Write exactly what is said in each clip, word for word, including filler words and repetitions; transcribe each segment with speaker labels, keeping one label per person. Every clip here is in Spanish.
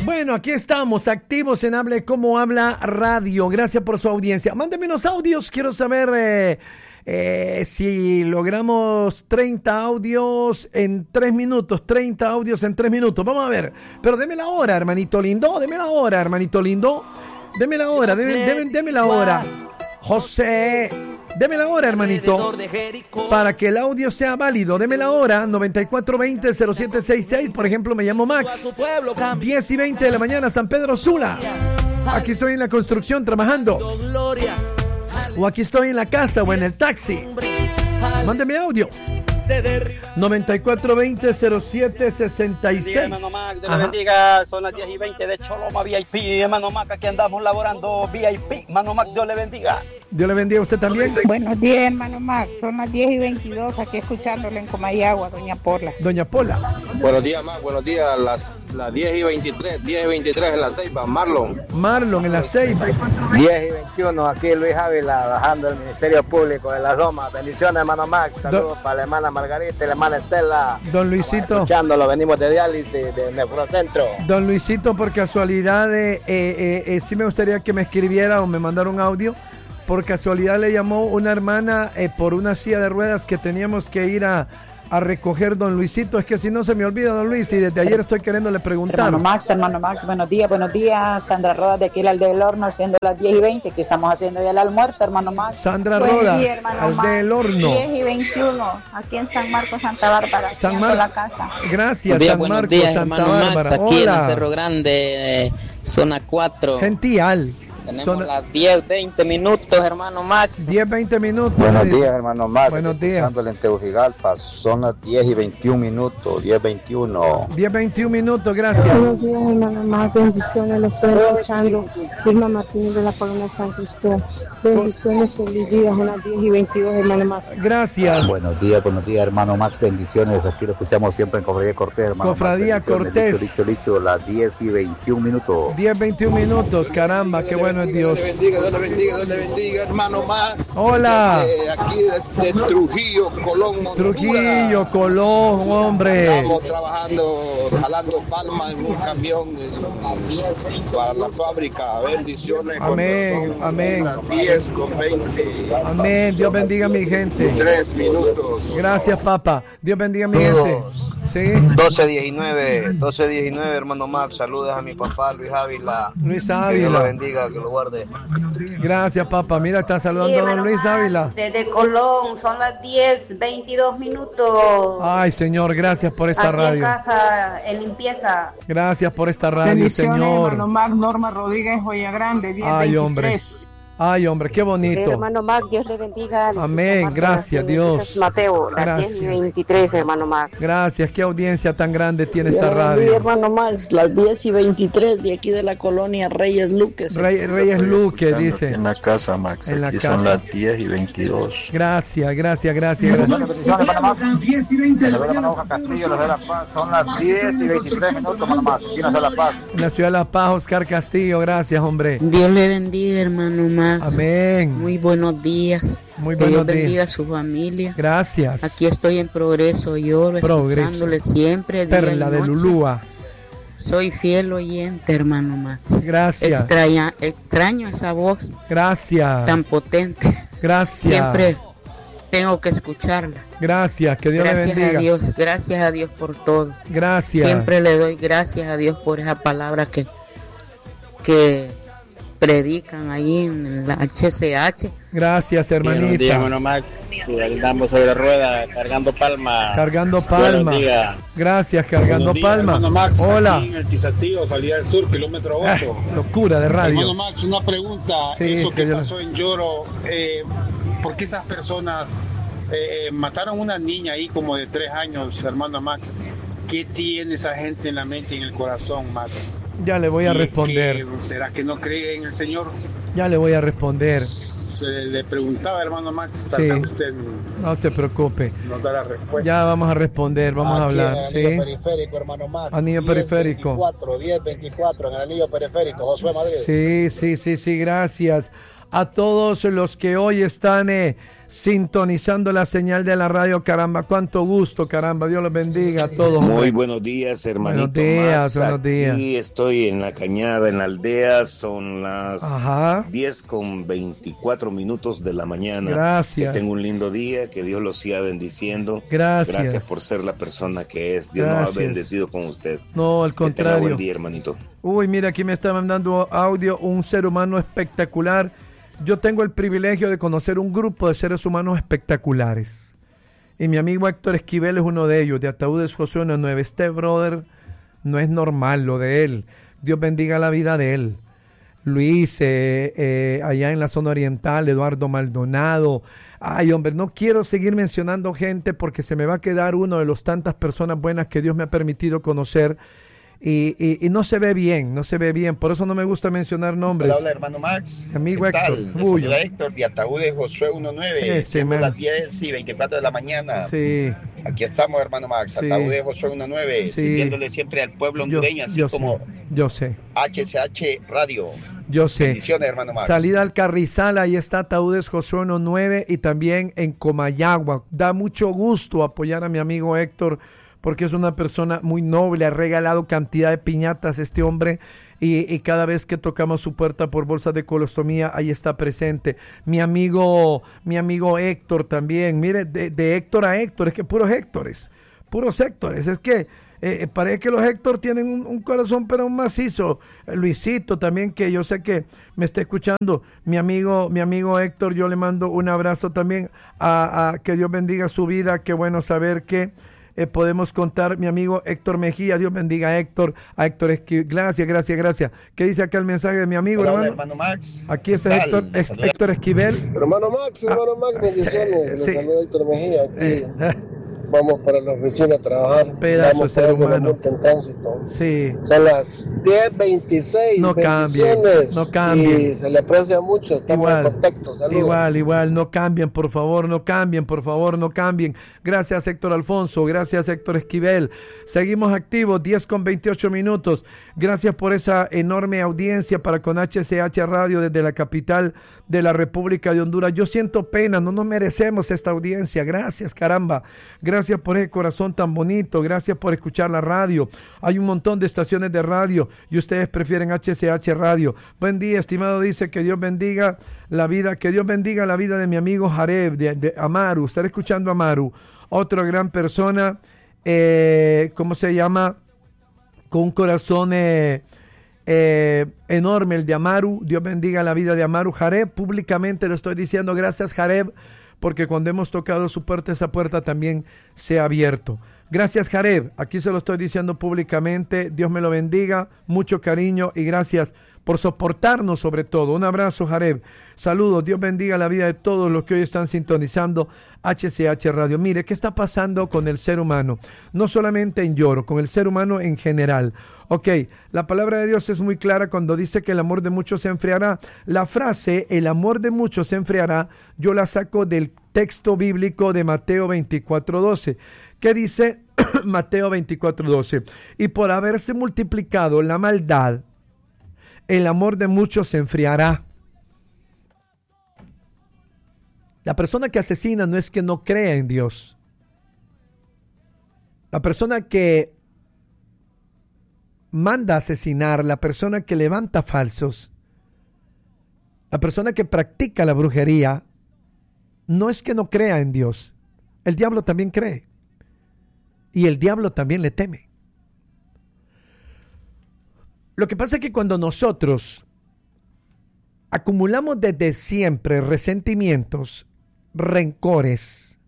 Speaker 1: Bueno, aquí estamos, activos en Hable Como Habla Radio. Gracias por su audiencia. Mándenme unos audios, quiero saber eh, eh, si logramos treinta audios en tres minutos. treinta audios en tres minutos. Vamos a ver. Pero deme la hora, hermanito lindo. Deme la hora, hermanito lindo. Deme la hora, deme, deme, deme la hora. José, deme la hora, hermanito, para que el audio sea válido. Deme la hora, noventa y cuatro veinte cero siete sesenta y seis. Por ejemplo, me llamo Max. diez y veinte de la mañana, San Pedro Sula. Aquí estoy en la construcción trabajando. O aquí estoy en la casa o en el taxi. Mándeme audio. noventa y cuatro veinte cero siete sesenta y seis.
Speaker 2: Hermano Mac, Dios le bendiga. Son las diez y veinte de Choloma V I P. Hermano Mac, aquí andamos laborando V I P. Hermano Mac, Dios le bendiga.
Speaker 1: Dios le bendiga a usted también.
Speaker 3: Buenos días, hermano Mac. Son las diez y veintidós aquí escuchándole en Comayagua, doña Pola.
Speaker 1: Doña Pola.
Speaker 4: Buenos días, Mac. Buenos días. Las, las diez y veintitrés. diez y veintitrés en la Ceiba. Marlon.
Speaker 1: Marlon en la Ceiba.
Speaker 5: diez y veintiuno. Aquí Luis Ávila, bajando el Ministerio Público de la Roma. Bendiciones, hermano Mac. Saludos Do- para la hermana Margarita y la hermana Estela.
Speaker 1: Don Luisito.
Speaker 5: Escuchándolo, venimos de diálisis, de Nefrocentro.
Speaker 1: Don Luisito, por casualidad, eh, eh, eh, sí me gustaría que me escribiera o me mandara un audio. Por casualidad le llamó una hermana eh, por una silla de ruedas que teníamos que ir a, a recoger, don Luisito. Es que si no se me olvida, don Luis, y desde ayer estoy queriéndole preguntar.
Speaker 6: Hermano Max, hermano Max, buenos días, buenos días. Sandra Rodas de aquí al del Horno, siendo las diez y veinte, que estamos haciendo ya el almuerzo, hermano Max.
Speaker 1: Sandra Rodas,
Speaker 6: día,
Speaker 1: al del Horno.
Speaker 6: diez y veintiuno, aquí en San Marcos, Santa Bárbara,
Speaker 1: San Mar-
Speaker 6: la casa.
Speaker 1: Gracias,
Speaker 2: Días,
Speaker 1: San
Speaker 2: buenos
Speaker 1: Marcos,
Speaker 2: días,
Speaker 1: Santa
Speaker 2: hermano
Speaker 1: Bárbara.
Speaker 2: Max, aquí
Speaker 1: Hola.
Speaker 2: en el Cerro Grande, eh, zona cuatro.
Speaker 1: Gential.
Speaker 2: Tenemos
Speaker 1: Zona-
Speaker 2: las diez, veinte minutos, hermano Max.
Speaker 1: diez, veinte minutos.
Speaker 5: Buenos
Speaker 1: dice.
Speaker 5: días, hermano Mac.
Speaker 1: Buenos días.
Speaker 5: Escuchándole en Tegucigalpa. Son las diez y veintiún minutos. diez veintiuno.
Speaker 1: diez, veintiún minutos, gracias.
Speaker 7: Buenos días, hermano Mac. Bendiciones, lo estoy escuchando. Vilma Martínez de la Colonia San Cristóbal. Bendiciones, feliz día. Son las diez y veintidós, hermano Max.
Speaker 1: Gracias.
Speaker 5: Buenos días, buenos días, hermano Max. Bendiciones. Aquí lo escuchamos siempre en Cofradía Cortés, hermano
Speaker 1: Cofradía
Speaker 5: Max. Bendiciones.
Speaker 1: Cortés.
Speaker 5: Listo, listo, listo. Las diez y veintiún minutos.
Speaker 1: diez, veintiún minutos, caramba, qué bueno es Dios.
Speaker 4: Dios le bendiga, Dios le bendiga, Dios le bendiga, hermano Max.
Speaker 1: Hola.
Speaker 4: Desde aquí desde Trujillo, Colón, Honduras.
Speaker 1: Trujillo, Colón, hombre.
Speaker 4: Estamos trabajando, jalando palma en un camión eh, para la fábrica. Bendiciones.
Speaker 1: Amén,
Speaker 4: cuando son
Speaker 1: amén.
Speaker 4: las diez con veinte.
Speaker 1: Amén, Dios bendiga a mi gente.
Speaker 4: Tres minutos.
Speaker 1: Gracias, papá. Dios bendiga a mi gente. Sí,
Speaker 5: doce diecinueve, doce diecinueve, hermano Max. Saludos a mi papá Luis Ávila.
Speaker 1: Luis
Speaker 5: Que Dios lo
Speaker 1: Ávila.
Speaker 5: bendiga, que lo guarde.
Speaker 1: Gracias, papá. Mira, está saludando a don Luis Ávila.
Speaker 6: Desde Colón, son las diez, veintidós minutos.
Speaker 1: Ay, Señor, gracias por esta
Speaker 6: aquí en
Speaker 1: radio.
Speaker 6: casa, en limpieza.
Speaker 1: Gracias por esta radio,
Speaker 7: Bendiciones, hermano
Speaker 1: Señor.
Speaker 7: Mac. Norma Rodríguez, Joya Grande, diez
Speaker 1: Ay, hombre.
Speaker 7: veintitrés.
Speaker 1: Ay, hombre, qué bonito.
Speaker 8: Hermano Mac, Dios le bendiga. Les
Speaker 1: Amén,
Speaker 8: escucha
Speaker 1: gracias,
Speaker 8: Marcela
Speaker 1: Dios.
Speaker 8: Jiménez Mateo, las
Speaker 1: Gracias.
Speaker 8: diez y veintitrés, hermano Max.
Speaker 1: Gracias, qué audiencia tan grande tiene esta
Speaker 9: Sí,
Speaker 1: radio.
Speaker 9: hermano Max, las diez y veintitrés de aquí de la colonia Reyes Luque.
Speaker 1: Rey- Reyes Luque, dice.
Speaker 10: En la casa, Max.
Speaker 1: En la
Speaker 10: Aquí
Speaker 1: casa.
Speaker 10: son las diez y veintidós.
Speaker 1: Gracias, gracias, gracias. gracias.
Speaker 5: diez y veinte. Castillo, de La Paz. Son las diez y veintitrés minutos, hermano Max. Aquí en La Paz.
Speaker 1: En la ciudad de La Paz, Oscar Castillo, gracias, hombre.
Speaker 9: Dios le bendiga, hermano Max.
Speaker 1: Amén.
Speaker 9: Muy buenos días.
Speaker 1: Muy
Speaker 9: Que Dios
Speaker 1: buenos
Speaker 9: bendiga
Speaker 1: días.
Speaker 9: a su familia.
Speaker 1: Gracias.
Speaker 9: Aquí estoy en Progreso, lloro,
Speaker 1: Progreso.
Speaker 9: escuchándole siempre. día y
Speaker 1: Perla de
Speaker 9: noche.
Speaker 1: Lulúa.
Speaker 9: Soy fiel oyente, hermano Max.
Speaker 1: Gracias.
Speaker 9: Extraña, extraño esa voz
Speaker 1: Gracias.
Speaker 9: tan potente.
Speaker 1: Gracias.
Speaker 9: Siempre tengo que escucharla.
Speaker 1: Gracias, que Dios le
Speaker 9: Gracias a
Speaker 1: bendiga.
Speaker 9: Dios, gracias a Dios por todo.
Speaker 1: Gracias.
Speaker 9: Siempre le doy gracias a Dios por esa palabra que, que predican ahí en la H C H.
Speaker 1: Gracias, hermanita.
Speaker 2: Buenos días, hermano Max. Sí, andamos sobre la rueda, cargando palma.
Speaker 1: Cargando palma.
Speaker 2: Buenos días.
Speaker 1: Gracias, cargando
Speaker 11: Buenos días,
Speaker 1: palma.
Speaker 11: hermano Max,
Speaker 1: Hola.
Speaker 11: aquí en el Tizatío, salida del sur, kilómetro
Speaker 1: Ah,
Speaker 11: ocho.
Speaker 1: locura de radio.
Speaker 11: Hermano Max, una pregunta.
Speaker 1: Sí,
Speaker 11: Eso que
Speaker 1: que yo-
Speaker 11: pasó en Lloro, eh, ¿por qué esas personas eh, mataron a una niña ahí como de tres años, hermano Max? ¿Qué tiene esa gente en la mente y en el corazón, Max?
Speaker 1: Ya le voy a
Speaker 11: ¿Y
Speaker 1: responder.
Speaker 11: que- ¿Será que no cree en el Señor?
Speaker 1: Ya le voy a responder.
Speaker 11: Se le preguntaba, hermano Max, tal
Speaker 1: Sí.
Speaker 11: vez usted
Speaker 1: No se preocupe.
Speaker 11: nos da la respuesta.
Speaker 1: Ya vamos a responder, vamos a hablar.
Speaker 5: En el anillo
Speaker 1: ¿Sí?
Speaker 5: periférico, hermano Max.
Speaker 1: Anillo periférico.
Speaker 5: diez veinticuatro, en el anillo periférico, Josué Madrid.
Speaker 1: Sí, sí, sí, sí, gracias. a todos los que hoy están eh, sintonizando la señal de la radio. Caramba, cuánto gusto, caramba, Dios los bendiga a todos.
Speaker 12: Muy buenos días, hermanito.
Speaker 1: Buenos días,
Speaker 12: Max.
Speaker 1: buenos días.
Speaker 12: Aquí estoy en la cañada, en la aldea, son las
Speaker 1: Ajá.
Speaker 12: diez con veinticuatro minutos de la mañana.
Speaker 1: Gracias.
Speaker 12: Que tenga un lindo día, que Dios los siga bendiciendo.
Speaker 1: Gracias.
Speaker 12: Gracias por ser la persona que es. Dios
Speaker 1: Gracias.
Speaker 12: nos ha bendecido con usted.
Speaker 1: No, al
Speaker 12: Que tenga
Speaker 1: contrario.
Speaker 12: buen día, hermanito.
Speaker 1: Uy, mira, aquí me está mandando audio, un ser humano espectacular. Yo tengo el privilegio de conocer un grupo de seres humanos espectaculares. Y mi amigo Héctor Esquivel es uno de ellos, de Ataúdes Josué uno nueve. Este brother no es normal lo de él. Dios bendiga la vida de él. Luis, eh, eh, allá en la zona oriental, Eduardo Maldonado. Ay, hombre, no quiero seguir mencionando gente porque se me va a quedar uno de los tantas personas buenas que Dios me ha permitido conocer. Y, y, y no se ve bien, no se ve bien, por eso no me gusta mencionar nombres.
Speaker 13: Hola, hola, hermano Max.
Speaker 1: Amigo
Speaker 13: ¿Qué
Speaker 1: Héctor.
Speaker 13: tal? Les saluda Héctor de Ataúdes Josué uno nueve.
Speaker 1: Sí, sí,
Speaker 13: Son
Speaker 1: man.
Speaker 13: las diez y veinticuatro de la mañana.
Speaker 1: Sí.
Speaker 13: Aquí estamos, hermano Max.
Speaker 1: Sí.
Speaker 13: Ataúdes Josué uno nueve,
Speaker 1: Sí.
Speaker 13: sirviéndole siempre al pueblo
Speaker 1: Yo,
Speaker 13: hondureño, así
Speaker 1: yo
Speaker 13: como
Speaker 1: sé, yo sé,
Speaker 13: H C H Radio.
Speaker 1: yo sé.
Speaker 13: Bendiciones, hermano Max.
Speaker 1: Salida al Carrizal, ahí está Ataúdes Josué uno nueve y también en Comayagua. Da mucho gusto apoyar a mi amigo Héctor porque es una persona muy noble, ha regalado cantidad de piñatas este hombre y, y cada vez que tocamos su puerta por bolsas de colostomía, ahí está presente. Mi amigo, mi amigo Héctor también, mire, de, de Héctor a Héctor, es que puros Héctores, puros Héctores, es que eh, parece que los Héctor tienen un, un corazón pero un macizo. Eh, Luisito también, que yo sé que me está escuchando, mi amigo, mi amigo Héctor, yo le mando un abrazo también a, a que Dios bendiga su vida, qué bueno saber que Eh, podemos contar, mi amigo Héctor Mejía, Dios bendiga a Héctor, a Héctor Esquivel, gracias, gracias, gracias. ¿Qué dice acá el mensaje de mi amigo,
Speaker 13: Hola, hola,
Speaker 1: hermano?
Speaker 13: hermano Max.
Speaker 1: Aquí es Héctor, es Héctor Esquivel.
Speaker 14: Hermano Max, hermano
Speaker 1: Ah,
Speaker 14: Max, bendiciones.
Speaker 1: sí,
Speaker 14: Le
Speaker 1: sí.
Speaker 14: saluda Héctor Mejía. Aquí
Speaker 1: Eh,
Speaker 14: vamos para la oficina a trabajar.
Speaker 1: Pedazo
Speaker 14: Vamos
Speaker 1: de ser
Speaker 14: para que
Speaker 1: humano.
Speaker 14: nos multen tránsito.
Speaker 1: Sí.
Speaker 14: Son las diez veintiséis.
Speaker 1: No cambien,
Speaker 14: bendiciones,
Speaker 1: no cambien.
Speaker 14: Y se le aprecia mucho. Estamos
Speaker 1: Igual,
Speaker 14: en contacto. Saludos.
Speaker 1: igual, igual, no cambien, por favor, no cambien, por favor, no cambien. Gracias, Héctor Alfonso, gracias, Héctor Esquivel. Seguimos activos, diez con veintiocho minutos. Gracias por esa enorme audiencia para con H C H Radio desde la capital de la República de Honduras. Yo siento pena, no nos merecemos esta audiencia. Gracias, caramba. Gracias por ese corazón tan bonito. Gracias por escuchar la radio. Hay un montón de estaciones de radio y ustedes prefieren H C H Radio. Buen día, estimado. Dice que Dios bendiga la vida, que Dios bendiga la vida de mi amigo Jareb, de, de Amaru. Estar escuchando a Amaru, otra gran persona, eh, ¿cómo se llama? Con un corazón eh, eh, enorme, el de Amaru. Dios bendiga la vida de Amaru. Jareb, públicamente lo estoy diciendo. Gracias, Jareb, porque cuando hemos tocado su puerta, esa puerta también se ha abierto. Gracias, Jareb. Aquí se lo estoy diciendo públicamente. Dios me lo bendiga. Mucho cariño y gracias por soportarnos sobre todo. Un abrazo, Jareb. Saludos. Dios bendiga la vida de todos los que hoy están sintonizando H C H Radio. Mire, ¿qué está pasando con el ser humano? No solamente en Lloro, con el ser humano en general. Ok, la palabra de Dios es muy clara cuando dice que el amor de muchos se enfriará. La frase, el amor de muchos se enfriará, yo la saco del texto bíblico de Mateo veinticuatro doce. ¿Qué dice Mateo veinticuatro doce? Y por haberse multiplicado la maldad, el amor de muchos se enfriará. La persona que asesina no es que no crea en Dios. La persona que manda a asesinar, la persona que levanta falsos, la persona que practica la brujería, no es que no crea en Dios. El diablo también cree. Y el diablo también le teme. Lo que pasa es que cuando nosotros acumulamos desde siempre resentimientos, rencores,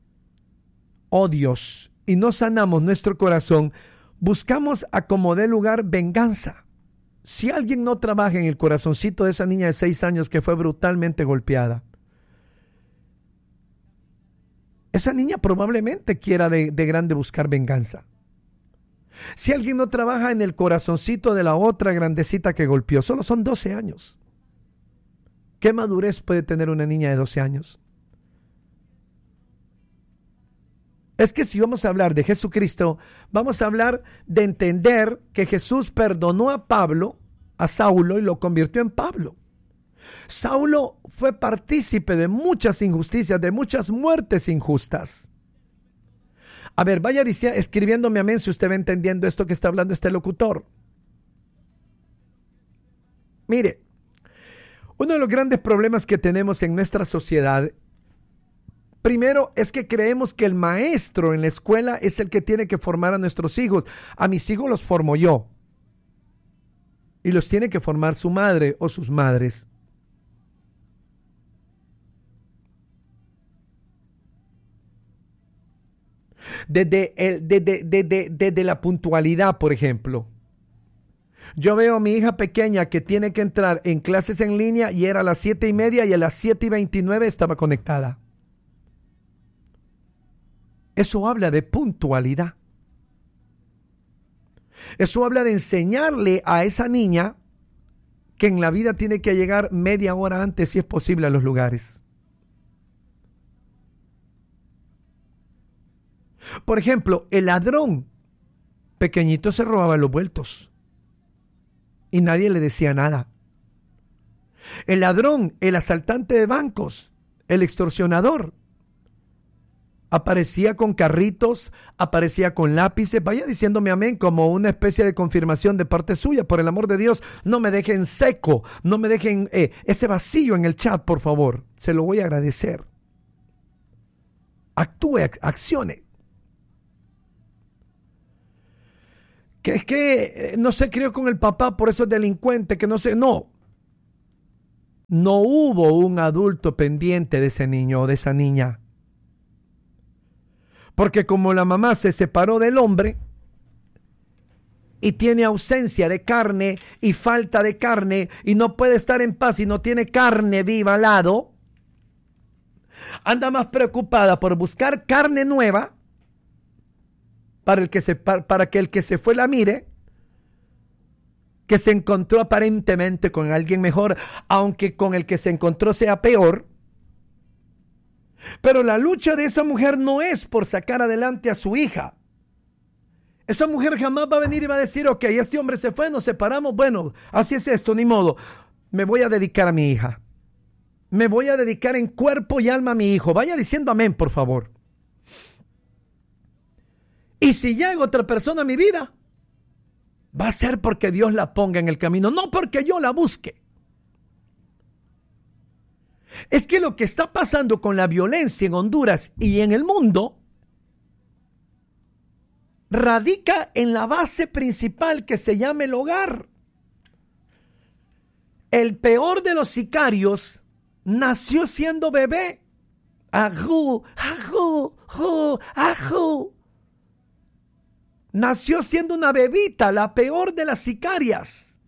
Speaker 1: odios, y no sanamos nuestro corazón, buscamos a como dé lugar venganza. Si alguien no trabaja en el corazoncito de esa niña de seis años que fue brutalmente golpeada, esa niña probablemente quiera de, de grande buscar venganza. Si alguien no trabaja en el corazoncito de la otra grandecita que golpeó, solo son doce años. ¿Qué madurez puede tener una niña de doce años? Es que si vamos a hablar de Jesucristo, vamos a hablar de entender que Jesús perdonó a Pablo, a Saulo, y lo convirtió en Pablo. Saulo fue partícipe de muchas injusticias, de muchas muertes injustas. A ver, vaya diciendo, escribiéndome amén si usted va entendiendo esto que está hablando este locutor. Mire, uno de los grandes problemas que tenemos en nuestra sociedad, primero es que creemos que el maestro en la escuela es el que tiene que formar a nuestros hijos. A mis hijos los formo yo. Y los tiene que formar su madre o sus madres. Desde, el, desde, desde, desde la puntualidad, por ejemplo. Yo veo a mi hija pequeña que tiene que entrar en clases en línea y era a las siete y media y a las siete y veintinueve estaba conectada. Eso habla de puntualidad. Eso habla de enseñarle a esa niña que en la vida tiene que llegar media hora antes, si es posible, a los lugares. Por ejemplo, el ladrón pequeñito se robaba los vueltos y nadie le decía nada. El ladrón, el asaltante de bancos, el extorsionador, aparecía con carritos, aparecía con lápices. Vaya diciéndome amén como una especie de confirmación de parte suya. Por el amor de Dios, no me dejen seco, no me dejen eh, ese vacío en el chat, por favor. Se lo voy a agradecer. Actúe, ac- accione. Que es que eh, no se crió con el papá, por eso es delincuente, que no sé, no. No hubo un adulto pendiente de ese niño o de esa niña. Porque como la mamá se separó del hombre y tiene ausencia de carne y falta de carne y no puede estar en paz y no tiene carne viva al lado, anda más preocupada por buscar carne nueva para, el que se, para, para que el que se fue la mire, que se encontró aparentemente con alguien mejor, aunque con el que se encontró sea peor. Pero la lucha de esa mujer no es por sacar adelante a su hija. Esa mujer jamás va a venir y va a decir, ok, este hombre se fue, nos separamos, bueno, así es esto, ni modo. Me voy a dedicar a mi hija. Me voy a dedicar en cuerpo y alma a mi hijo. Vaya diciendo amén, por favor. Y si llega otra persona a mi vida, va a ser porque Dios la ponga en el camino, no porque yo la busque. Es que lo que está pasando con la violencia en Honduras y en el mundo radica en la base principal que se llama el hogar. El peor de los sicarios nació siendo bebé. Ajú, ajú, ajú, ajú. Nació siendo una bebita, la peor de las sicarias.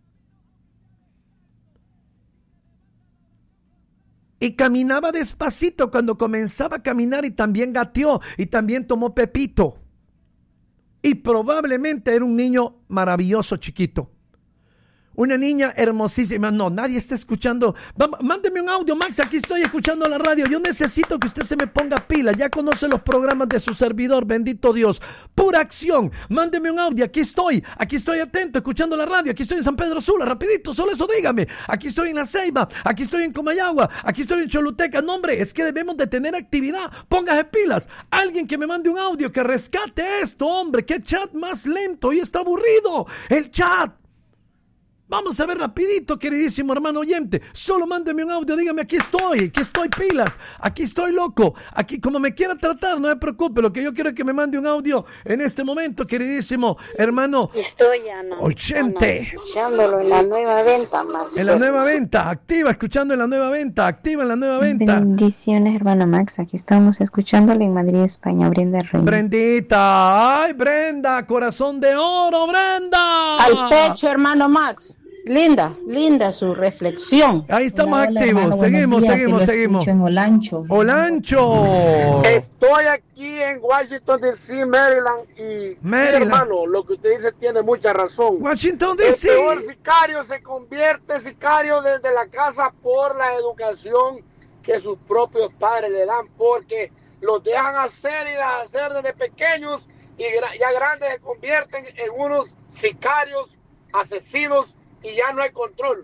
Speaker 1: Y caminaba despacito cuando comenzaba a caminar y también gateó y también tomó pepito. Y probablemente era un niño maravilloso chiquito. Una niña hermosísima. No, nadie está escuchando. Vamos, mándeme un audio, Max. Aquí estoy escuchando la radio. Yo necesito que usted se me ponga pila. Ya conoce los programas de su servidor. Bendito Dios. Pura acción. Mándeme un audio. Aquí estoy. Aquí estoy atento, escuchando la radio. Aquí estoy en San Pedro Sula. Rapidito, solo eso dígame. Aquí estoy en La Ceiba. Aquí estoy en Comayagua. Aquí estoy en Choluteca. No, hombre, es que debemos de tener actividad. Póngase pilas. Alguien que me mande un audio que rescate esto, hombre. Qué chat más lento y está aburrido. El chat. Vamos a ver rapidito, queridísimo hermano oyente. Solo mándeme un audio, dígame, aquí estoy, aquí estoy pilas, aquí estoy loco, aquí como me quiera tratar, no me preocupe. Lo que yo quiero es que me mande un audio en este momento, queridísimo hermano.
Speaker 15: Estoy, Ana.
Speaker 1: Oyente.
Speaker 15: Escuchándolo en la nueva venta, Max.
Speaker 1: En la nueva venta, activa, escuchando en la nueva venta, activa en la nueva venta.
Speaker 16: Bendiciones, hermano Max. Aquí estamos escuchándole en Madrid, España. Brenda Reyes.
Speaker 1: Brendita, ay, Brenda, corazón de oro, Brenda.
Speaker 6: Al pecho, hermano Max. Linda, linda su reflexión.
Speaker 1: Ahí estamos
Speaker 6: Hola,
Speaker 1: activos.
Speaker 6: hermano,
Speaker 1: seguimos,
Speaker 6: días,
Speaker 1: seguimos, seguimos.
Speaker 6: En Olancho.
Speaker 1: Olancho.
Speaker 14: Estoy aquí en Washington, D C, Maryland. Y
Speaker 1: Maryland.
Speaker 14: sí, hermano, lo que usted dice tiene mucha razón.
Speaker 1: Washington, D C.
Speaker 14: El peor sicario se convierte sicario desde la casa por la educación que sus propios padres le dan, porque los dejan hacer y hacer desde pequeños y ya grandes se convierten en unos sicarios, asesinos, y ya no hay control.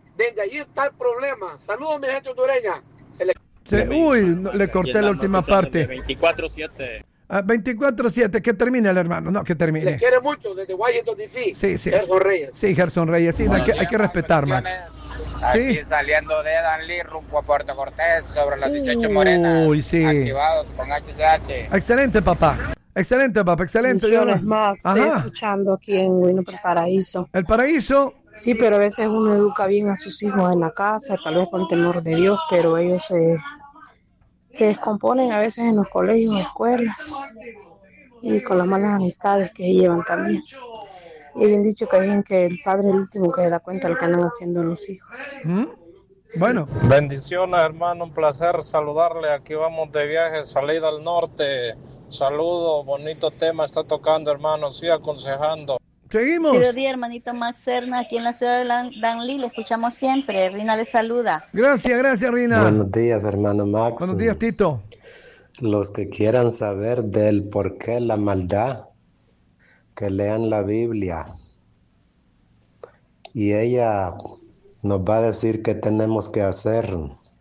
Speaker 14: Desde allí está el problema. Saludos, mi gente hondureña. Se le...
Speaker 1: Sí, uy, no, le corté la última parte.
Speaker 2: veinticuatro siete.
Speaker 1: Ah, veinticuatro siete, que termine el hermano, no, que termine.
Speaker 14: Le quiere mucho desde Washington, D C.
Speaker 1: Sí, sí.
Speaker 14: Gerson Reyes.
Speaker 1: Sí, Gerson Reyes, sí, hay que, hay que respetar, Max.
Speaker 17: Aquí
Speaker 1: Sí.
Speaker 17: saliendo de Danlí, rumbo a Puerto Cortés, sobre las dieciocho Morenas.
Speaker 1: Uy, sí.
Speaker 17: Activados con H C H.
Speaker 1: Excelente, papá. Excelente, papá, excelente.
Speaker 7: Bendiciones,
Speaker 1: Yo-
Speaker 7: Max. Estoy
Speaker 1: Ajá.
Speaker 7: escuchando aquí en Bueno para el Paraíso.
Speaker 1: El paraíso.
Speaker 7: Sí, pero a veces uno educa bien a sus hijos en la casa, tal vez con el temor de Dios, pero ellos se, se descomponen a veces en los colegios, escuelas y con las malas amistades que llevan también. Y bien dicho que dicen que el padre es el último que se da cuenta de lo que andan haciendo los hijos.
Speaker 1: ¿Mm? Bueno.
Speaker 18: Bendiciones, hermano, un placer saludarle. Aquí vamos de viaje, salida al norte. Saludos, bonito tema está tocando, hermano, siga aconsejando.
Speaker 1: Seguimos.
Speaker 19: Buenos días, hermanito Max Serna, aquí en la ciudad de Lan- Danlí, le escuchamos siempre. Rina le saluda.
Speaker 1: Gracias, gracias, Rina.
Speaker 20: Buenos días, hermano Max.
Speaker 1: Buenos días, Tito.
Speaker 20: Los que quieran saber del por qué la maldad, que lean la Biblia. Y ella nos va a decir qué tenemos que hacer.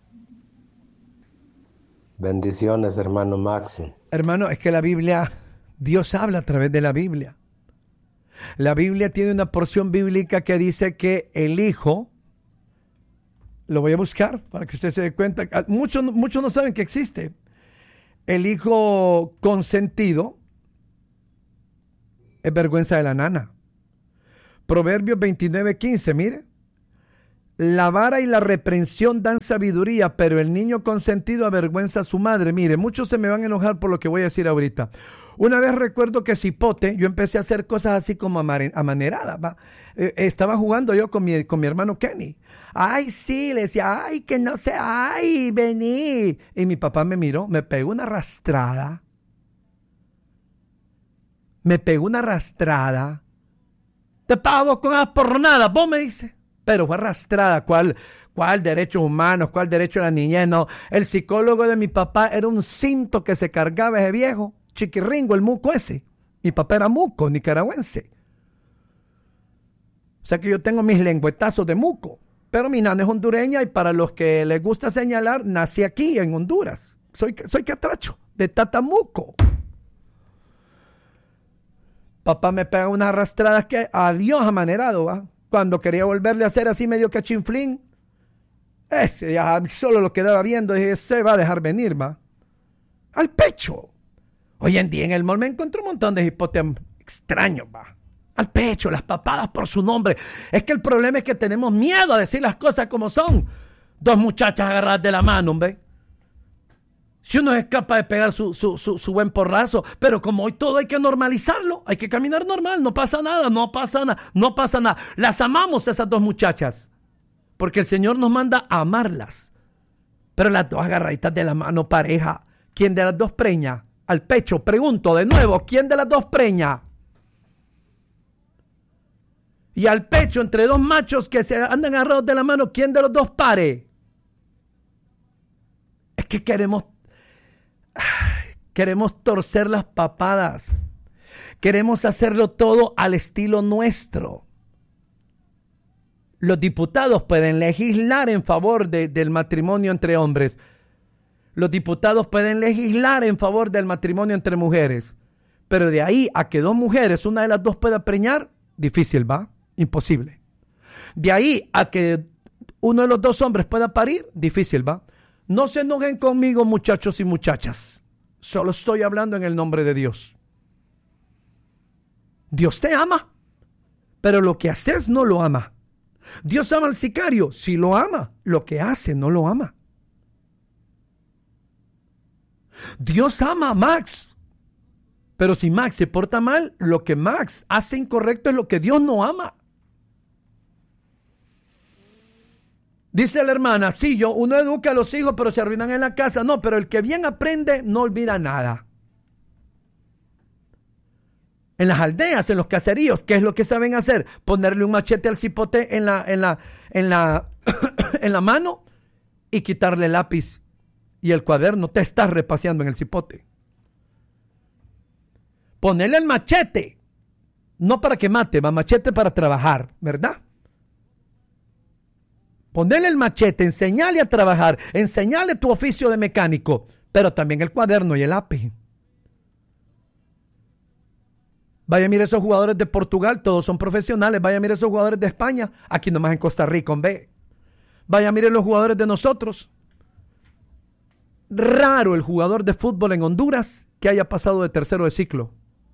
Speaker 20: Bendiciones, hermano Max.
Speaker 1: Hermano, es que la Biblia, Dios habla a través de la Biblia. La Biblia tiene una porción bíblica que dice que el Hijo, lo voy a buscar para que usted se dé cuenta, muchos, muchos no saben que existe. El Hijo consentido es vergüenza de la nana. Proverbios veintinueve quince, mire. La vara y la reprensión dan sabiduría, pero el niño consentido avergüenza a su madre. Mire, muchos se me van a enojar por lo que voy a decir ahorita. Una vez recuerdo que cipote, yo empecé a hacer cosas así como amare- amaneradas, ¿va? Eh, estaba jugando yo con mi, con mi hermano Kenny. Ay, sí, le decía, ay, que no sé, ay, vení. Y mi papá me miró, me pegó una arrastrada. Me pegó una arrastrada. Te pago con esas porronadas, vos me dices. Pero fue arrastrada. ¿Cuál, cuál derechos humanos? ¿Cuál derecho a la niñez? No, el psicólogo de mi papá era un cinto que se cargaba ese viejo. Chiquirringo, el muco ese. Mi papá era muco, nicaragüense. O sea que yo tengo mis lengüetazos de muco. Pero mi nana es hondureña y para los que les gusta señalar, nací aquí en Honduras. Soy, soy catracho, de Tatamuco. Papá me pega unas arrastradas que adiós amanerado, ¿va? Cuando quería volverle a hacer así medio cachinflín, ese ya solo lo quedaba viendo y se va a dejar venir, ¿va? Al pecho. Hoy en día en el mall me encontré un montón de hipotes extraños, ¿va? Al pecho, las papadas por su nombre. Es que el problema es que tenemos miedo a decir las cosas como son. Dos muchachas agarradas de la mano, hombre. Si uno es capaz de pegar su, su, su, su buen porrazo, pero como hoy todo hay que normalizarlo, hay que caminar normal, no pasa nada, no pasa nada, no pasa nada. Las amamos esas dos muchachas, porque el Señor nos manda a amarlas. Pero las dos agarraditas de la mano pareja, ¿quién de las dos preña? Al pecho, pregunto de nuevo, ¿quién de las dos preña? Y al pecho, entre dos machos que se andan agarrados de la mano, ¿quién de los dos pare? Es que queremos... Queremos torcer las papadas. Queremos hacerlo todo al estilo nuestro. Los diputados pueden legislar en favor de, del matrimonio entre hombres. Los diputados pueden legislar en favor del matrimonio entre mujeres. Pero de ahí a que dos mujeres, una de las dos pueda preñar, difícil, ¿va? Imposible. De ahí a que uno de los dos hombres pueda parir, difícil, ¿va? No se enojen conmigo, muchachos y muchachas. Solo estoy hablando en el nombre de Dios. Dios te ama, pero lo que haces no lo ama. Dios ama al sicario, sí lo ama. Lo que hace no lo ama. Dios ama a Max, pero si Max se porta mal, lo que Max hace incorrecto es lo que Dios no ama. Dice la hermana, sí, yo, uno educa a los hijos, pero se arruinan en la casa. No, pero el que bien aprende no olvida nada. En las aldeas, en los caseríos, ¿qué es lo que saben hacer? Ponerle un machete al cipote en la, en la, en la, en la mano y quitarle el lápiz y el cuaderno. Te estás repaseando en el cipote. Ponerle el machete, no para que mate, va machete para trabajar, ¿verdad? Ponerle el machete, enseñarle a trabajar, enseñarle tu oficio de mecánico, pero también el cuaderno y el lápiz. Vaya, mire esos jugadores de Portugal, todos son profesionales. Vaya, mire esos jugadores de España, aquí nomás en Costa Rica, hombre. Vaya, mire los jugadores de nosotros. Raro el jugador de fútbol en Honduras que haya pasado de tercero de ciclo.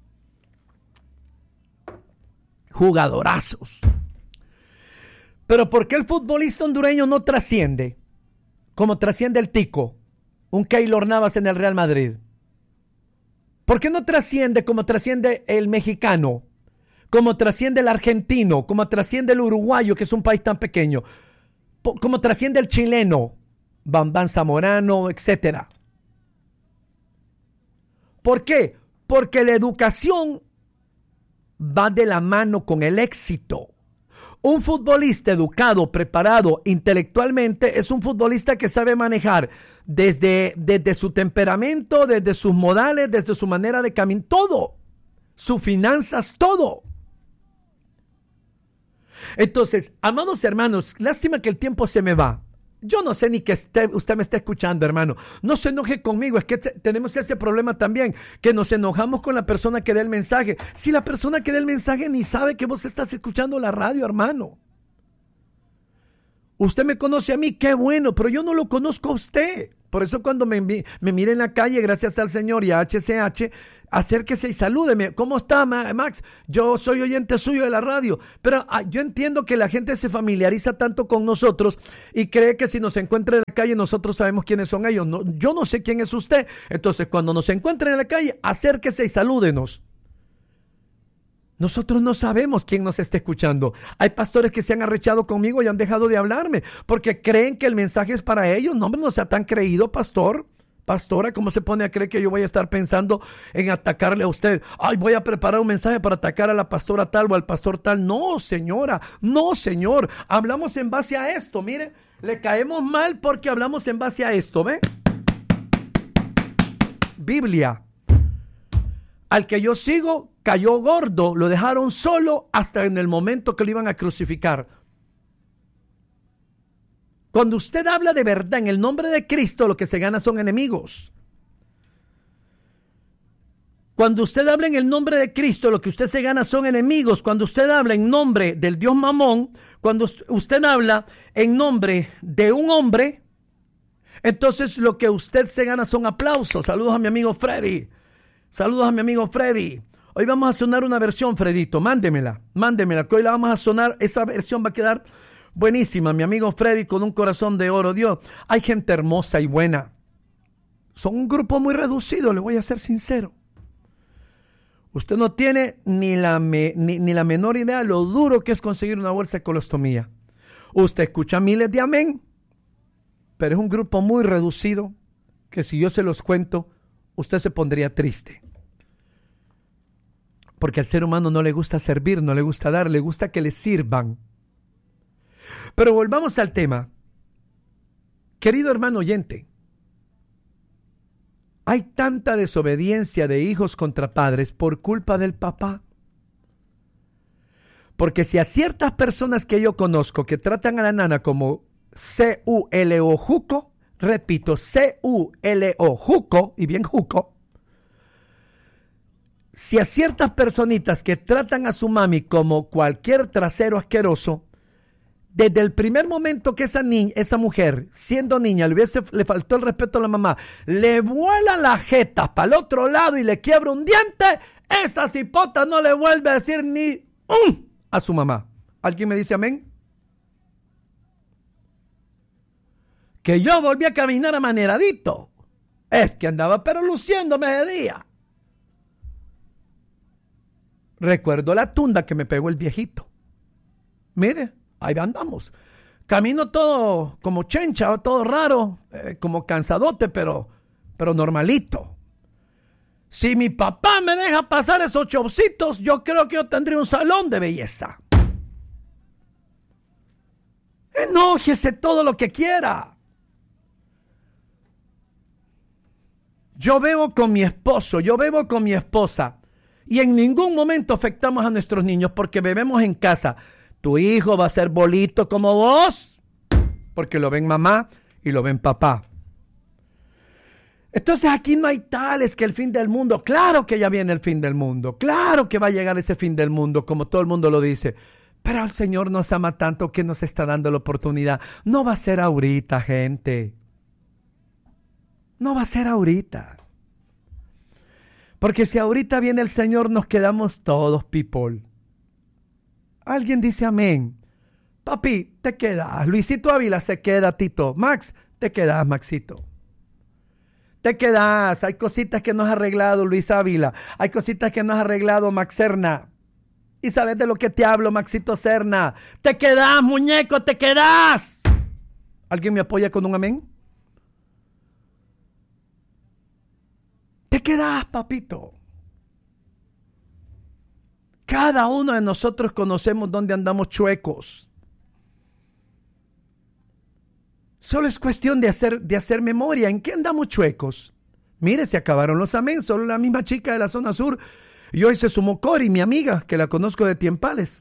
Speaker 1: Jugadorazos. Pero ¿por qué el futbolista hondureño no trasciende como trasciende el Tico, un Keylor Navas en el Real Madrid? ¿Por qué no trasciende como trasciende el mexicano, como trasciende el argentino, como trasciende el uruguayo, que es un país tan pequeño, como trasciende el chileno, Bambán Zamorano, etcétera? ¿Por qué? Porque la educación va de la mano con el éxito. Un futbolista educado, preparado intelectualmente, es un futbolista que sabe manejar desde, desde su temperamento, desde sus modales, desde su manera de caminar, todo, sus finanzas, todo. Entonces, amados hermanos, lástima que el tiempo se me va. Yo no sé ni que esté, usted me está escuchando, hermano. No se enoje conmigo, es que te, tenemos ese problema también, que nos enojamos con la persona que da el mensaje. Si la persona que da el mensaje ni sabe que vos estás escuchando la radio, hermano. Usted me conoce a mí, qué bueno, pero yo no lo conozco a usted. Por eso cuando me, me mire en la calle, gracias al Señor y a H C H, acérquese y salúdeme. ¿Cómo está, Max? Yo soy oyente suyo de la radio. Pero ah, yo entiendo que la gente se familiariza tanto con nosotros y cree que si nos encuentra en la calle nosotros sabemos quiénes son ellos. No, yo no sé quién es usted. Entonces, cuando nos encuentren en la calle, acérquese y salúdenos. Nosotros no sabemos quién nos está escuchando. Hay pastores que se han arrechado conmigo y han dejado de hablarme porque creen que el mensaje es para ellos. No, hombre, no sea tan creído, pastor. Pastora, ¿cómo se pone a creer que yo voy a estar pensando en atacarle a usted? Ay, voy a preparar un mensaje para atacar a la pastora tal o al pastor tal. No, señora, no, señor. Hablamos en base a esto, mire. Le caemos mal porque hablamos en base a esto, ¿ve? Biblia. Al que yo sigo cayó gordo, lo dejaron solo hasta en el momento que lo iban a crucificar. Cuando usted habla de verdad en el nombre de Cristo, lo que se gana son enemigos. Cuando usted habla en el nombre de Cristo, lo que usted se gana son enemigos. Cuando usted habla en nombre del Dios Mamón, cuando usted habla en nombre de un hombre, entonces lo que usted se gana son aplausos. Saludos a mi amigo Freddy. Saludos a mi amigo Freddy. Hoy vamos a sonar una versión, Fredito. Mándemela, mándemela, que hoy la vamos a sonar. Esa versión va a quedar buenísima. Mi amigo Freddy con un corazón de oro. Dios, hay gente hermosa y buena. Son un grupo muy reducido, le voy a ser sincero. Usted no tiene ni la, me, ni, ni la menor idea de lo duro que es conseguir una bolsa de colostomía. Usted escucha miles de amén, pero es un grupo muy reducido que si yo se los cuento, usted se pondría triste. Porque al ser humano no le gusta servir, no le gusta dar, le gusta que le sirvan. Pero volvamos al tema. Querido hermano oyente, hay tanta desobediencia de hijos contra padres por culpa del papá. Porque si a ciertas personas que yo conozco que tratan a la nana como C U L O juco, repito, C U L O juco, y bien juco, si a ciertas personitas que tratan a su mami como cualquier trasero asqueroso, desde el primer momento que esa niña, esa mujer, siendo niña, le, hubiese, le faltó el respeto a la mamá, le vuela la jeta para el otro lado y le quiebra un diente, esa cipota no le vuelve a decir ni um, a su mamá. ¿Alguien me dice amén? Que yo volví a caminar amaneradito. Es que andaba pero luciéndome de día. Recuerdo la tunda que me pegó el viejito. Mire, ahí andamos. Camino todo como chencha, todo raro, eh, como cansadote, pero, pero normalito. Si mi papá me deja pasar esos chopsitos, yo creo que yo tendría un salón de belleza. Enójese todo lo que quiera. Yo bebo con mi esposo, yo bebo con mi esposa. Y en ningún momento afectamos a nuestros niños porque bebemos en casa. Tu hijo va a ser bolito como vos. porque lo ven mamá y lo ven papá. Entonces aquí no hay tales que el fin del mundo. Claro que ya viene el fin del mundo. Claro que va a llegar ese fin del mundo, como todo el mundo lo dice. Pero el Señor nos ama tanto que nos está dando la oportunidad. No va a ser ahorita, gente. No va a ser ahorita. Porque si ahorita viene el Señor, nos quedamos todos, people. Alguien dice amén. Papi, te quedas. Luisito Ávila se queda, Tito. Max, te quedas, Maxito. Te quedas. Hay cositas que nos ha arreglado Luis Ávila. Hay cositas que nos ha arreglado Max Serna. Y sabes de lo que te hablo, Maxito Serna. Te quedas, muñeco, te quedas. ¿Alguien me apoya con un amén? Te quedas, papito. Cada uno de nosotros conocemos dónde andamos chuecos. Solo es cuestión de hacer, de hacer memoria. ¿En qué andamos chuecos? Mire, se acabaron los amén. Solo la misma chica de la zona sur. Y hoy se sumó Cori, mi amiga, que la conozco de Tiempales.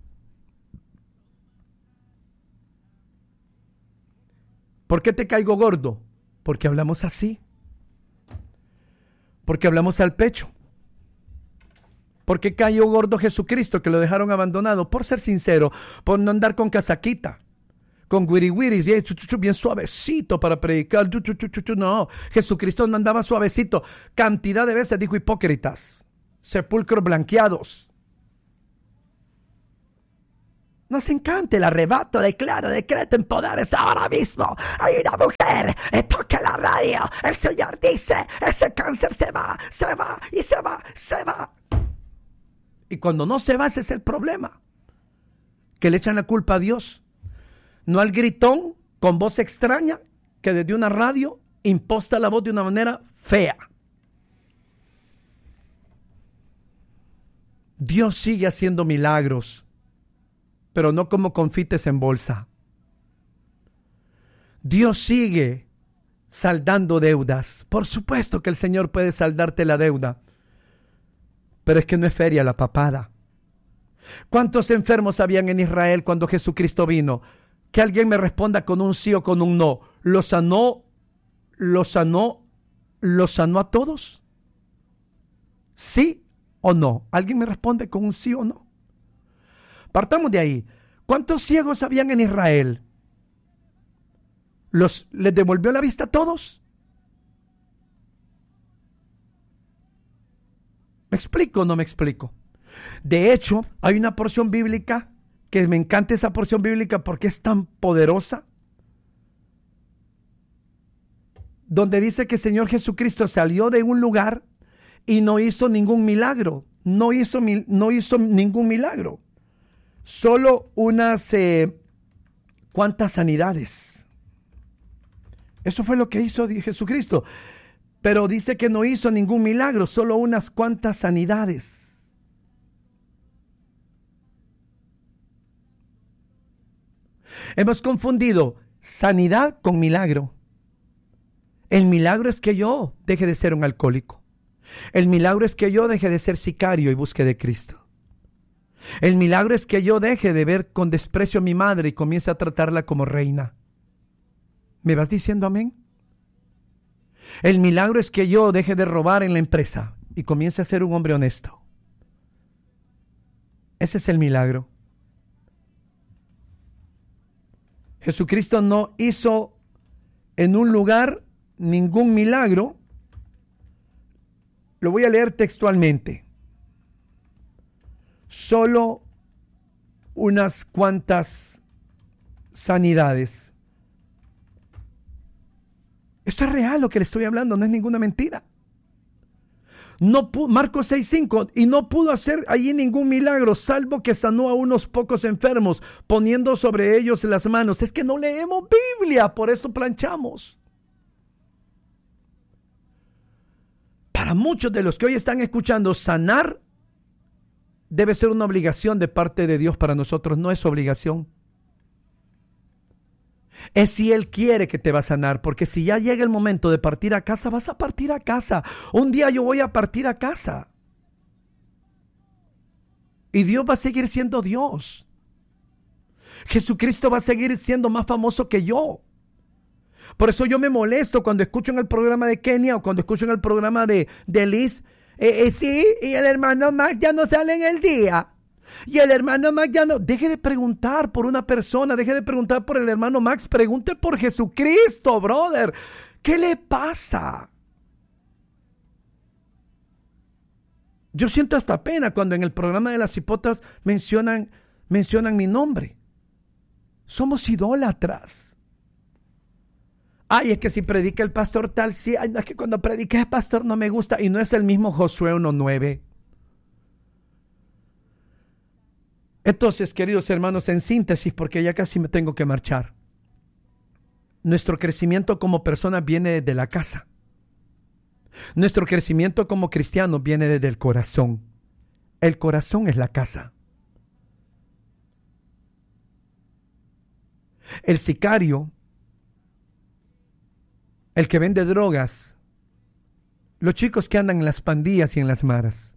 Speaker 1: ¿Por qué te caigo gordo? Porque hablamos así. Porque hablamos al pecho. ¿Por qué cayó gordo Jesucristo, que lo dejaron abandonado? Por ser sincero, por no andar con casaquita, con guiriwiris, bien, bien suavecito para predicar. No, Jesucristo no andaba suavecito. Cantidad de veces dijo hipócritas, sepulcros blanqueados. Nos encanta el arrebato, declara, decreta en poderes ahora mismo. Hay una mujer, eh, toca la radio. El Señor dice, ese cáncer se va, se va y se va, se va. Y cuando no se va, ese es el problema. Que le echan la culpa a Dios. No al gritón con voz extraña que desde una radio imposta la voz de una manera fea. Dios sigue haciendo milagros, pero no como confites en bolsa. Dios sigue saldando deudas. Por supuesto que el Señor puede saldarte la deuda, pero es que no es feria la papada. ¿Cuántos enfermos habían en Israel cuando Jesucristo vino? Que alguien me responda con un sí o con un no. ¿Lo sanó? ¿Lo sanó? ¿Lo sanó a todos? ¿Sí o no? ¿Alguien me responde con un sí o no? Partamos de ahí. ¿Cuántos ciegos habían en Israel? ¿Los, ¿Les devolvió la vista a todos? ¿Me explico o no me explico? De hecho, hay una porción bíblica que me encanta, esa porción bíblica porque es tan poderosa, donde dice que el Señor Jesucristo salió de un lugar y no hizo ningún milagro. No hizo, no hizo ningún milagro. Solo unas eh, cuantas sanidades. Eso fue lo que hizo Jesucristo. Pero dice que no hizo ningún milagro, solo unas cuantas sanidades. Hemos confundido sanidad con milagro. El milagro es que yo deje de ser un alcohólico. El milagro es que yo deje de ser sicario y busque de Cristo. El milagro es que yo deje de ver con desprecio a mi madre y comience a tratarla como reina. ¿Me vas diciendo amén? El milagro es que yo deje de robar en la empresa y comience a ser un hombre honesto. Ese es el milagro. Jesucristo no hizo en un lugar ningún milagro. Lo voy a leer textualmente. Solo unas cuantas sanidades. Esto es real lo que le estoy hablando, no es ninguna mentira. No pudo, Marcos seis cinco, y no pudo hacer allí ningún milagro, salvo que sanó a unos pocos enfermos, poniendo sobre ellos las manos. Es que no leemos Biblia, por eso planchamos. Para muchos de los que hoy están escuchando, sanar debe ser una obligación de parte de Dios. Para nosotros no es obligación. Es si Él quiere que te va a sanar, porque si ya llega el momento de partir a casa, vas a partir a casa. Un día yo voy a partir a casa. Y Dios va a seguir siendo Dios. Jesucristo va a seguir siendo más famoso que yo. Por eso yo me molesto cuando escucho en el programa de Kenia o cuando escucho en el programa de, de Liz. Eh, eh, sí, y el hermano Max ya no sale en el día. Y el hermano Max ya no. Deje de preguntar por una persona, deje de preguntar por el hermano Max, pregunte por Jesucristo, brother. ¿Qué le pasa? Yo siento hasta pena cuando en el programa de las hipotas mencionan, mencionan mi nombre. Somos idólatras. Ay, es que si predica el pastor tal, sí, ay, no, es que cuando predica el pastor no me gusta, y no es el mismo Josué uno nueve. Entonces, queridos hermanos, en síntesis, porque ya casi me tengo que marchar, nuestro crecimiento como persona viene desde la casa. Nuestro crecimiento como cristianos viene desde el corazón. El corazón es la casa. El sicario, el que vende drogas, los chicos que andan en las pandillas y en las maras,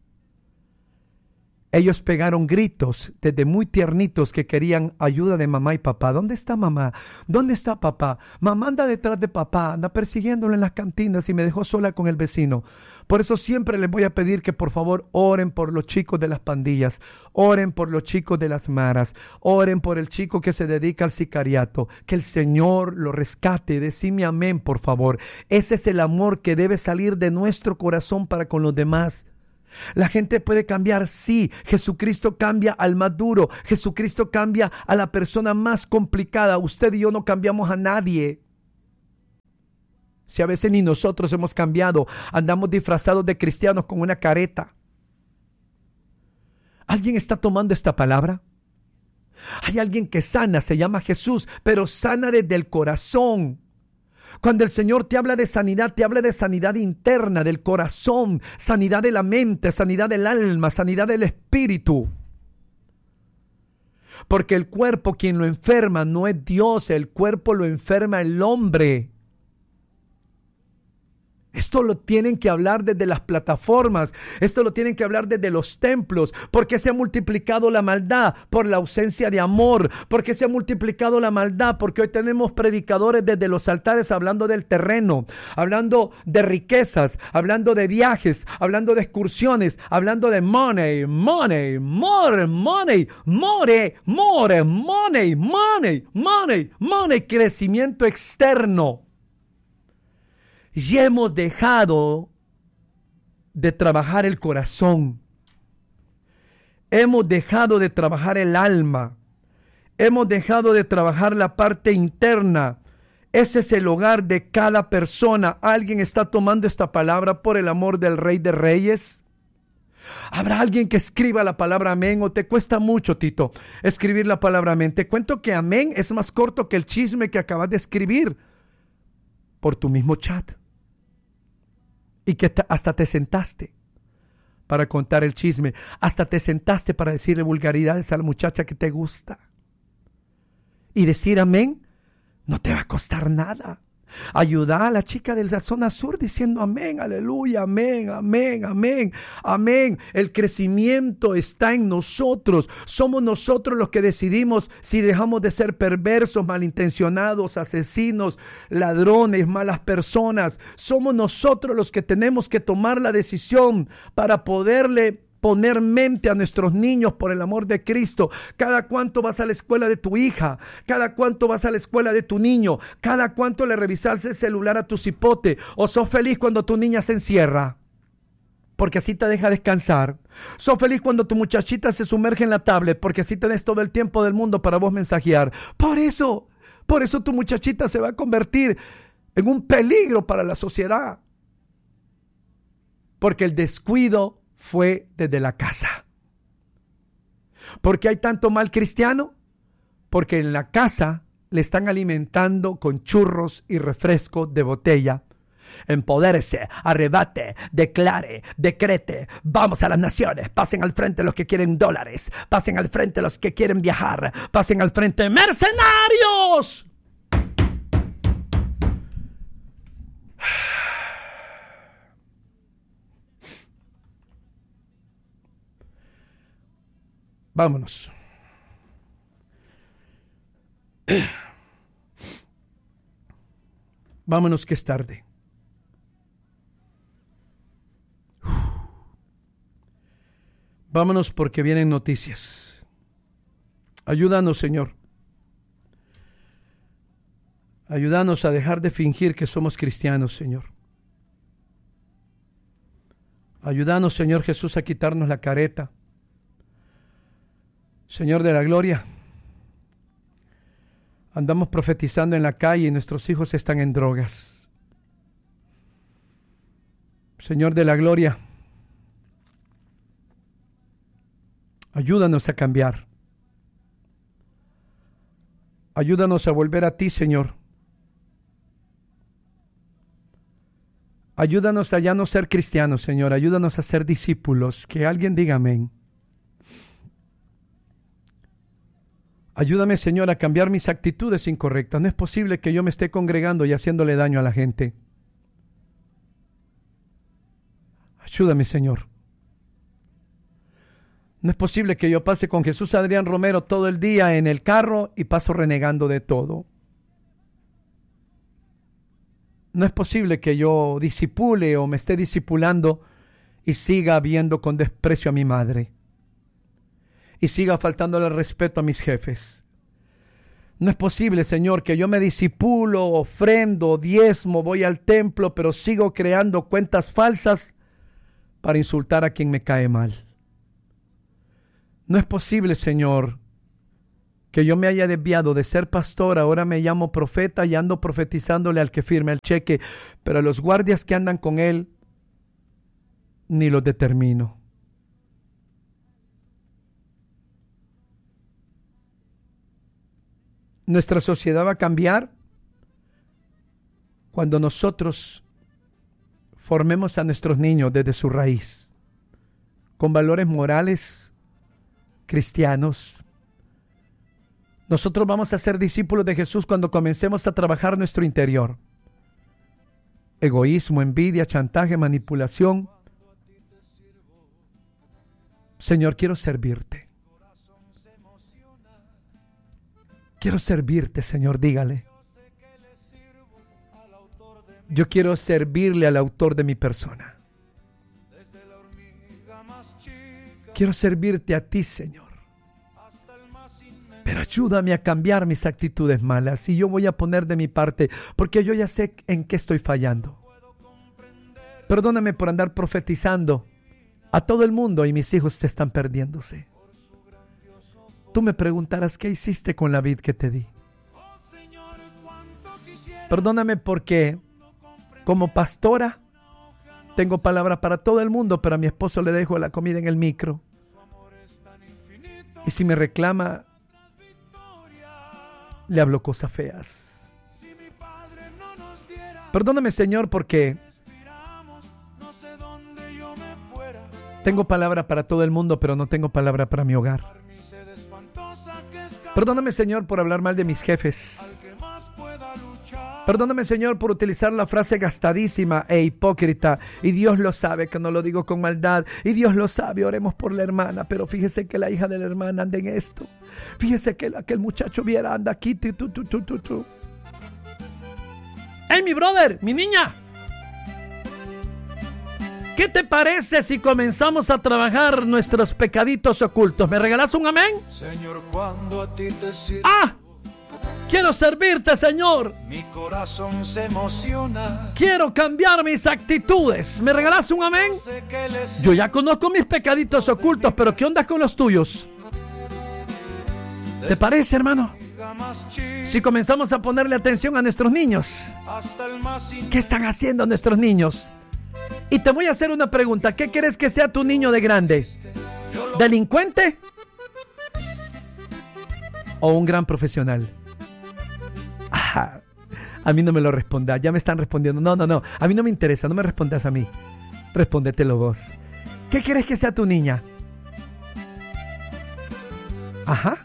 Speaker 1: ellos pegaron gritos desde muy tiernitos que querían ayuda de mamá y papá. ¿Dónde está mamá? ¿Dónde está papá? Mamá anda detrás de papá, anda persiguiéndolo en las cantinas y me dejó sola con el vecino. Por eso siempre les voy a pedir que por favor oren por los chicos de las pandillas, oren por los chicos de las maras, oren por el chico que se dedica al sicariato, que el Señor lo rescate. Decime amén, por favor. Ese es el amor que debe salir de nuestro corazón para con los demás. La gente puede cambiar, sí. Jesucristo cambia al más duro. Jesucristo cambia a la persona más complicada. Usted y yo no cambiamos a nadie. Si a veces ni nosotros hemos cambiado, andamos disfrazados de cristianos con una careta. ¿Alguien está tomando esta palabra? Hay alguien que sana, se llama Jesús, pero sana desde el corazón. Cuando el Señor te habla de sanidad, te habla de sanidad interna, del corazón, sanidad de la mente, sanidad del alma, sanidad del espíritu. Porque el cuerpo, quien lo enferma, no es Dios, el cuerpo lo enferma el hombre. Esto lo tienen que hablar desde las plataformas, esto lo tienen que hablar desde los templos, porque se ha multiplicado la maldad por la ausencia de amor, porque se ha multiplicado la maldad, porque hoy tenemos predicadores desde los altares hablando del terreno, hablando de riquezas, hablando de viajes, hablando de excursiones, hablando de money, money, more, money, more, more, money, money, money, money, crecimiento externo. Y hemos dejado de trabajar el corazón. Hemos dejado de trabajar el alma. Hemos dejado de trabajar la parte interna. Ese es el hogar de cada persona. ¿Alguien está tomando esta palabra por el amor del Rey de Reyes? ¿Habrá alguien que escriba la palabra amén? ¿O te cuesta mucho, Tito, escribir la palabra amén? Te cuento que amén es más corto que el chisme que acabas de escribir por tu mismo chat. Y que hasta te sentaste para contar el chisme. Hasta te sentaste para decirle vulgaridades a la muchacha que te gusta. Y decir amén no te va a costar nada. Ayuda a la chica de la zona sur diciendo amén, aleluya, amén, amén, amén, amén. El crecimiento está en nosotros. Somos nosotros los que decidimos si dejamos de ser perversos, malintencionados, asesinos, ladrones, malas personas. Somos nosotros los que tenemos que tomar la decisión para poderle poner mente a nuestros niños por el amor de Cristo. Cada cuánto vas a la escuela de tu hija, cada cuánto vas a la escuela de tu niño, cada cuánto le revisas el celular a tu cipote, o sos feliz cuando tu niña se encierra, porque así te deja descansar. Sos feliz cuando tu muchachita se sumerge en la tablet, porque así tenés todo el tiempo del mundo para vos mensajear. Por eso, por eso tu muchachita se va a convertir en un peligro para la sociedad, porque el descuido fue desde la casa. ¿Por qué hay tanto mal cristiano? Porque en la casa le están alimentando con churros y refresco de botella. Empodérese, arrebate, declare, decrete. Vamos a las naciones. Pasen al frente los que quieren dólares. Pasen al frente los que quieren viajar. Pasen al frente mercenarios. Vámonos. Vámonos que es tarde. Vámonos porque vienen noticias. Ayúdanos, Señor. Ayúdanos a dejar de fingir que somos cristianos, Señor. Ayúdanos, Señor Jesús, a quitarnos la careta. Señor de la gloria, andamos profetizando en la calle y nuestros hijos están en drogas. Señor de la gloria, ayúdanos a cambiar. Ayúdanos a volver a ti, Señor. Ayúdanos a ya no ser cristianos, Señor. Ayúdanos a ser discípulos. Que alguien diga amén. Ayúdame, Señor, a cambiar mis actitudes incorrectas. No es posible que yo me esté congregando y haciéndole daño a la gente. Ayúdame, Señor. No es posible que yo pase con Jesús Adrián Romero todo el día en el carro y paso renegando de todo. No es posible que yo disipule o me esté disipulando y siga viendo con desprecio a mi madre. Y siga faltándole el respeto a mis jefes. No es posible, Señor, que yo me disipulo, ofrendo, diezmo, voy al templo, pero sigo creando cuentas falsas para insultar a quien me cae mal. No es posible, Señor, que yo me haya desviado de ser pastor, ahora me llamo profeta y ando profetizándole al que firme el cheque, pero los guardias que andan con él, ni los determino. Nuestra sociedad va a cambiar cuando nosotros formemos a nuestros niños desde su raíz, con valores morales cristianos. Nosotros vamos a ser discípulos de Jesús cuando comencemos a trabajar nuestro interior. Egoísmo, envidia, chantaje, manipulación. Señor, quiero servirte. Quiero servirte, Señor, dígale. Yo quiero servirle al autor de mi persona. Quiero servirte a ti, Señor. Pero ayúdame a cambiar mis actitudes malas y yo voy a poner de mi parte porque yo ya sé en qué estoy fallando. Perdóname por andar profetizando a todo el mundo y mis hijos se están perdiéndose. Tú me preguntarás qué hiciste con la vid que te di. Perdóname porque como pastora tengo palabra para todo el mundo, pero a mi esposo le dejo la comida en el micro. Y si me reclama, le hablo cosas feas. Perdóname, Señor, porque tengo palabra para todo el mundo, pero no tengo palabra para mi hogar. Perdóname, Señor, por hablar mal de mis jefes. Perdóname, Señor, por utilizar la frase gastadísima e hipócrita. Y Dios lo sabe que no lo digo con maldad. Y Dios lo sabe, oremos por la hermana. Pero fíjese que la hija de la hermana anda en esto. Fíjese que aquel muchacho viera, anda aquí. Tu, tu, tu, tu, tu. ¡Hey, mi brother, mi niña! ¿Qué te parece si comenzamos a trabajar nuestros pecaditos ocultos? ¿Me regalas un amén?
Speaker 21: Señor, cuando a ti te sirvo,
Speaker 1: ¡ah! Quiero servirte, Señor.
Speaker 21: Mi corazón se emociona.
Speaker 1: Quiero cambiar mis actitudes. ¿Me regalas un amén? Yo ya conozco mis pecaditos ocultos, pero ¿qué onda con los tuyos? ¿Te parece, hermano? Si comenzamos a ponerle atención a nuestros niños. ¿Qué están haciendo nuestros niños? Y te voy a hacer una pregunta. ¿Qué quieres que sea tu niño de grande? ¿Delincuente? ¿O un gran profesional? Ah, a mí no me lo respondas. Ya me están respondiendo. No, no, no. A mí no me interesa. No me respondas a mí. Respóndetelo vos. ¿Qué quieres que sea tu niña? Ajá.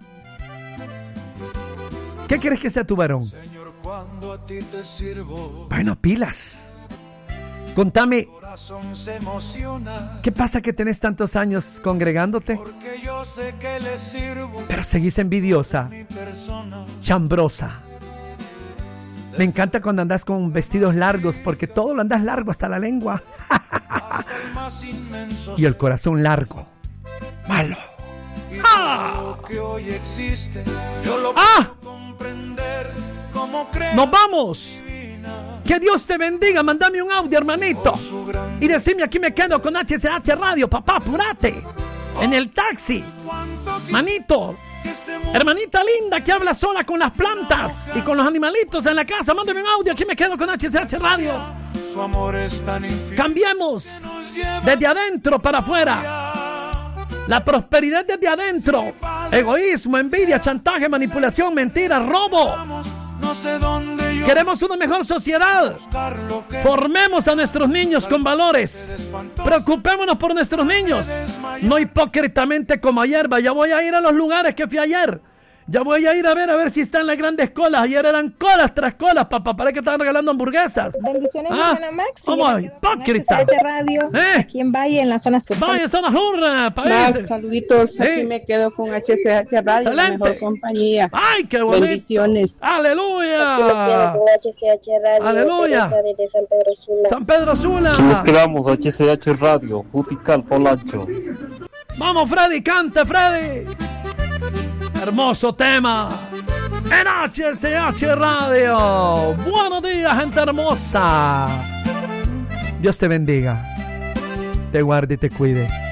Speaker 1: ¿Qué quieres que sea tu varón?
Speaker 21: Señor, cuando a ti te sirvo,
Speaker 1: bueno, pilas. Contame
Speaker 21: corazón se emociona.
Speaker 1: ¿Qué pasa que tenés tantos años congregándote?
Speaker 21: Porque yo sé que le sirvo.
Speaker 1: Pero seguís envidiosa, chambrosa. Me encanta cuando andas con vestidos largos, porque todo lo andas largo hasta la lengua. Y el corazón largo. Malo. ¡Ah! ¡Ah! ¡Nos vamos! Que Dios te bendiga. Mándame un audio, hermanito. Y decime, aquí me quedo con H C H Radio. Papá, apúrate. En el taxi. Manito. Hermanita linda que habla sola con las plantas y con los animalitos en la casa. Mándame un audio. Aquí me quedo con H C H Radio. Cambiemos desde adentro para afuera. La prosperidad desde adentro. Egoísmo, envidia, chantaje, manipulación, mentira, robo. Queremos una mejor sociedad. Formemos a nuestros niños con valores. Preocupémonos por nuestros niños. No hipócritamente como ayer. Ya voy a ir a los lugares que fui ayer. Ya voy a ir a ver a ver si están las grandes colas. Ayer eran colas tras colas, papá. Parece que estaban regalando hamburguesas.
Speaker 3: Bendiciones,
Speaker 1: ah,
Speaker 3: hermana Max.
Speaker 1: Vamos, hipócrita.
Speaker 3: H C H Radio,
Speaker 1: ¿Eh?
Speaker 3: aquí en Valle, en la zona sur.
Speaker 1: Valle, zona sur, país.
Speaker 7: Max, saluditos.
Speaker 1: ¿Sí?
Speaker 7: Aquí me quedo con H C H Radio, la mejor compañía.
Speaker 1: ¡Ay, qué bonito!
Speaker 7: Bendiciones.
Speaker 1: ¡Aleluya!
Speaker 15: Aquí me quedo con H C H Radio.
Speaker 1: ¡Aleluya!
Speaker 15: De San Pedro Sula.
Speaker 1: San Pedro Sula.
Speaker 22: Aquí nos quedamos, H C H Radio, Jutical, Polacho.
Speaker 1: Vamos, Freddy, cante, Freddy. Hermoso tema en H C H Radio. Buenos días, gente hermosa. Dios te bendiga, te guarde y te cuide.